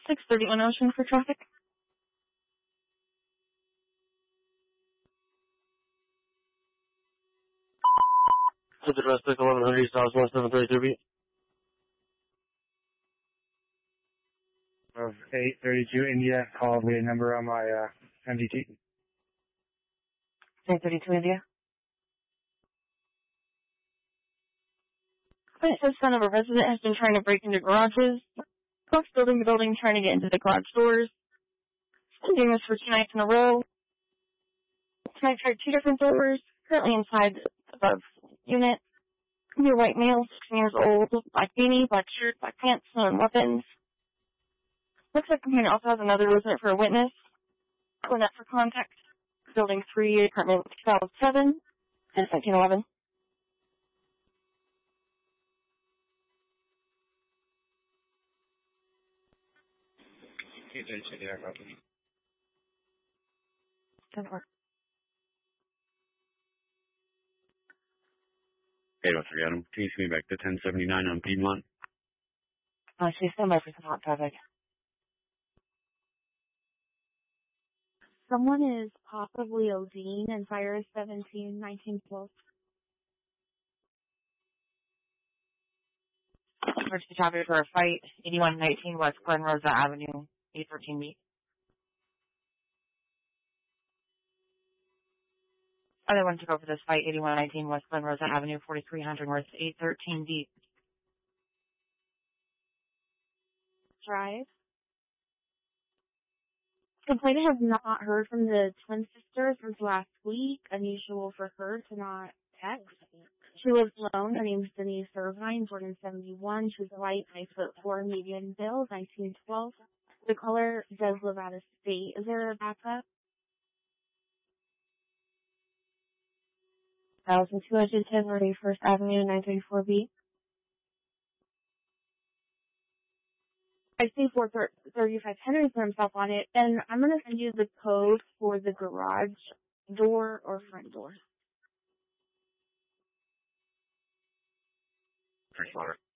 631 Ocean for traffic. To the domestic 1100 South 1733 of 832 India, call the number on my MDT. 832 India. It says son of a resident has been trying to break into garages. Folks building the building, trying to get into the garage doors. Been doing this for 2 nights in a row. Tonight tried 2 different doors. Currently inside above unit. Your white male, 16 years old, black beanie, black shirt, black pants, and weapons. Looks like the complainant also has another resident for a witness. Going up for contact. Building 3, apartment 2007 and 1911. Doesn't work. Hey, don't forget him. Can you see me back to 1079 on Piedmont? She's still by for some hot traffic. Someone is possibly ODing and fire is 17-19-12. Emergency traffic for a fight, 8119 West Glen Rosa Avenue, 813B. Other one to go for this fight, 8119 West Glen Rosa Avenue, 4300 North, 813B. Drive. Complainant has not heard from the twin sister since last week. Unusual for her to not text. She lives alone. Her name is Denise Irvine, Jordan 71. She's white, 5'4", medium build, 1912. The caller does live out of state. Is there a backup? 1210 North 1st Avenue, 934B. I see 435 Henry for himself on it, and I'm going to send you the code for the garage door or front door. First water.